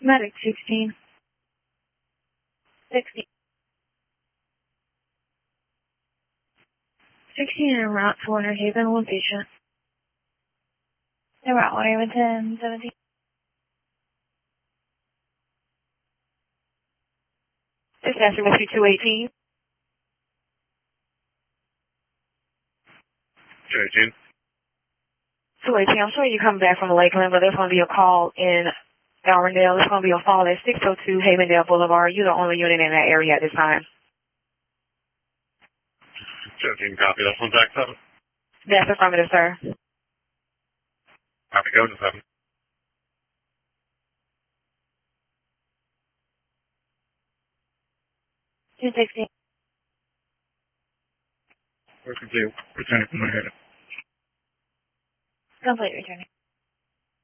Medic 16. 16. 16 en route to Winter Haven, one patient. En route, Winter Haven 10, 17. Dispatcher with 218. 218. 218, I'm sure you're coming back from Lakeland, but there's going to be a call in Arendelle. There's going to be a fall at 602 Havendale Boulevard. You're the only unit in that area at this time. 17, copy. That's 1 7. That's affirmative, sir. Copy, go to 7. Two 16. We're complete. Returning from my head. Complete returning.